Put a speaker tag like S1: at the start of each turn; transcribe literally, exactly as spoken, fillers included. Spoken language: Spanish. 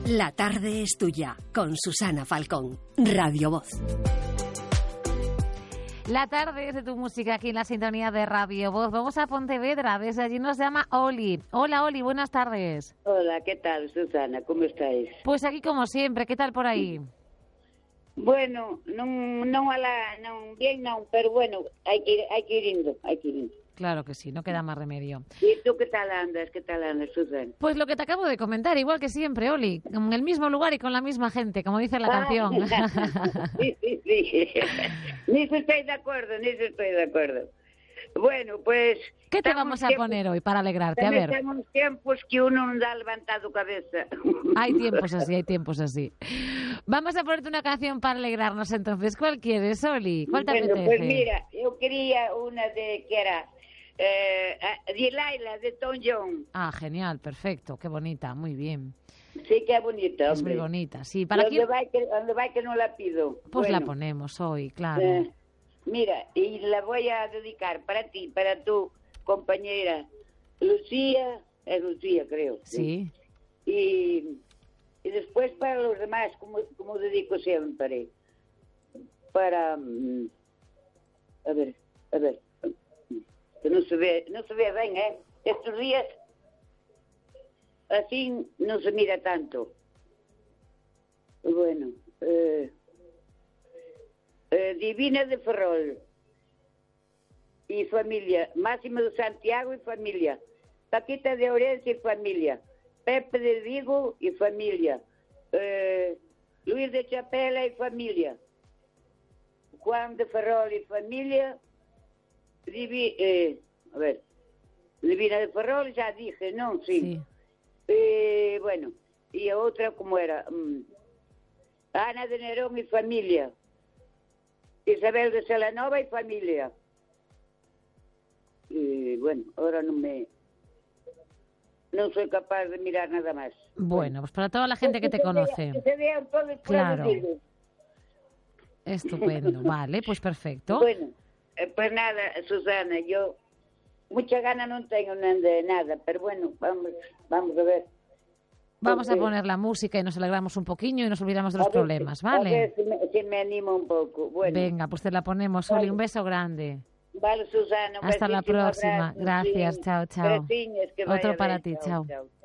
S1: La tarde es tuya, con Susana Falcón, Radio Voz.
S2: La tarde es de tu música aquí en la sintonía de Radio Voz. Vamos a Pontevedra, desde allí nos llama Oli. Hola Oli, buenas tardes.
S3: Hola, ¿qué tal, Susana? ¿Cómo estáis?
S2: Pues aquí como siempre, ¿qué tal por aí?
S3: Bueno, non, non, ala, non bien non, pero bueno, hai que ir, hai que ir indo, hai que ir indo.
S2: Claro que sí, no queda más remedio.
S3: ¿Y tú qué tal andas? ¿Qué tal andas, Susana?
S2: Pues lo que te acabo de comentar, igual que siempre, Oli, en el mismo lugar y con la misma gente, como dice la
S3: Ah,
S2: canción.
S3: sí, sí, sí. Ni se estoy de acuerdo, ni se estoy de acuerdo. Bueno, pues...
S2: ¿Qué te vamos a
S3: tiempos,
S2: poner hoy para alegrarte? A ver.
S3: Tenemos tiempos que uno non dá levantado cabeza.
S2: Hay tiempos así, hay tiempos así. Vamos a ponerte una canción para alegrarnos entonces. ¿Cuál quieres, Oli? ¿Cuál te
S3: Bueno,
S2: apetece?
S3: pues mira, yo quería una de que era eh, Delilah de Tom Jones.
S2: Ah, genial, perfecto, qué bonita, muy bien.
S3: Sí, que bonita,
S2: Es
S3: hombre.
S2: muy bonita, sí. ¿Para
S3: ¿Dónde,
S2: quién?
S3: va que, ¿Dónde va que no la pido?
S2: Pues
S3: Bueno,
S2: la ponemos hoy, claro.
S3: eh, mira, y la voy a dedicar para ti, para tu compañera Lucía, es Lucía creo.
S2: Sí.
S3: Y, y después para los demás, como, como dedico siempre. Para... mm, a ver, a ver. Que no se ve, no se ve bien, ¿eh? Estos días así no se mira tanto. Bueno, eh, eh, Divina de Ferrol y familia, Máximo de Santiago y familia, Paquita de Orense y familia, Pepe de Vigo y familia, eh, Luis de Chapela y familia, Juan de Ferrol y familia, Divi, eh, a ver, Divina de Ferrol, ya dije, ¿no? Sí.
S2: Sí.
S3: Eh, bueno, y a otra, ¿cómo era? Mm, Ana de Nerón y familia, Isabel de Salanova y familia. Y bueno, ahora no me... No soy capaz de mirar nada más.
S2: Bueno, pues para toda la gente que te conoce.
S3: Que se vean todos
S2: Claro.
S3: traducidos.
S2: Estupendo, vale, pues perfecto.
S3: Bueno, eh, pues nada, Susana, yo mucha gana no tengo de nada, pero bueno, vamos, vamos a ver.
S2: Vamos a
S3: Porque-
S2: poner la música y nos alegramos un poquillo y nos olvidamos de
S3: a
S2: los
S3: ver si-
S2: problemas,
S3: A
S2: ¿vale?
S3: ver si me, si me animo un poco. Bueno,
S2: Venga, pues te la ponemos, Oli,
S3: Vale.
S2: un beso grande.
S3: vale, Susana. un
S2: Hasta la
S3: besísimo
S2: próxima.
S3: abrazo,
S2: Gracias,
S3: sí.
S2: chao, chao.
S3: Graciñas, que
S2: Otro
S3: vaya
S2: para
S3: bien.
S2: ti, chao.
S3: Chao.